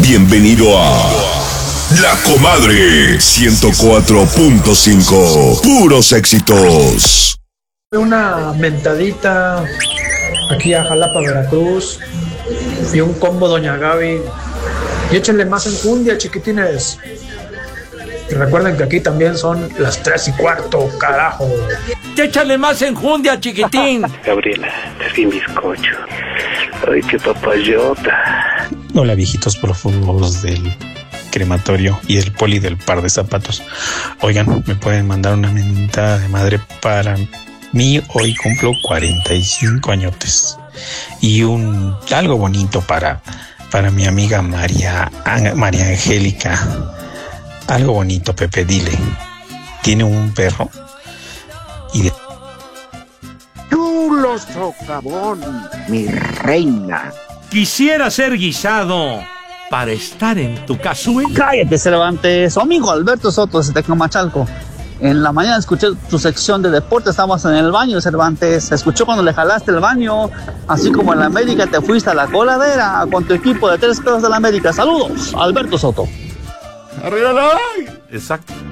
Bienvenido a La Comadre 104.5. Puros éxitos. Una mentadita aquí a Jalapa, Veracruz, y un combo Doña Gaby. Y échenle más enjundia, chiquitines. Y recuerden que aquí también son las 3:15, carajo. Échale más enjundia, chiquitín. Gabriela, te vi bizcocho. Ay, qué papayota. Hola, viejitos prófugos del crematorio y el poli del par de zapatos. Oigan, me pueden mandar una mentada de madre para mí. Hoy cumplo 45 añotes. Y algo bonito para mi amiga María Angélica. Algo bonito, Pepe, dile. Tiene un perro y Chulo socavón, mi reina. Quisiera ser guisado para estar en tu cazuela. Cállate, Cervantes. Su amigo Alberto Soto de Tecnomachalco. En la mañana escuché tu sección de deporte, estábamos en el baño, Cervantes. Se escuchó cuando le jalaste el baño, así como en la América te fuiste a la coladera con tu equipo de 3 pesos de la América. Saludos, Alberto Soto. Exacto.